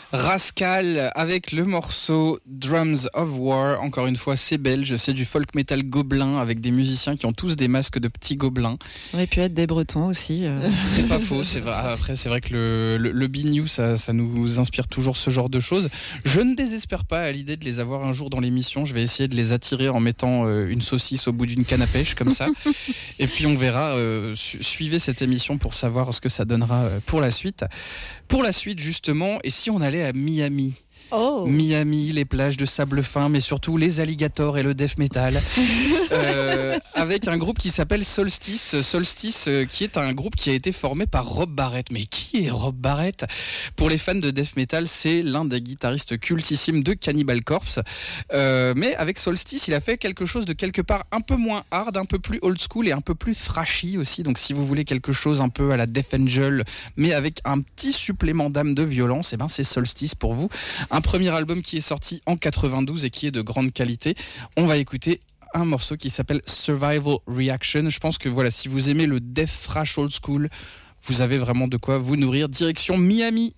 Rascal avec le morceau Drums of War. Encore une fois, c'est belge, c'est du folk metal gobelin avec des musiciens qui ont tous des masques de petits gobelins. Ça aurait pu être des Bretons aussi. C'est pas faux, c'est vrai. Après, c'est vrai que le Biniou, ça nous inspire toujours ce genre de choses. Je ne désespère pas à l'idée de les avoir un jour dans l'émission. Je vais essayer de les attirer en mettant une saucisse au bout d'une canne à pêche comme ça. Et puis on verra. Suivez cette émission pour savoir ce que ça donnera pour la suite. Pour la suite, justement, et si on allait à Miami? Miami, les plages de sable fin, mais surtout les alligators et le death metal, avec un groupe qui s'appelle Solstice. Solstice, qui est un groupe qui a été formé par Rob Barrett. Mais qui est Rob Barrett? Pour les fans de death metal, c'est l'un des guitaristes cultissimes de Cannibal Corpse. Mais avec Solstice, il a fait quelque chose de quelque part un peu moins hard, un peu plus old school et un peu plus thrashy aussi. Donc si vous voulez quelque chose un peu à la Death Angel, mais avec un petit supplément d'âme de violence, et ben c'est Solstice pour vous. Un premier album qui est sorti en 92 et qui est de grande qualité. On va écouter un morceau qui s'appelle Survival Reaction. Je pense que voilà, si vous aimez le death thrash old school, vous avez vraiment de quoi vous nourrir. Direction Miami.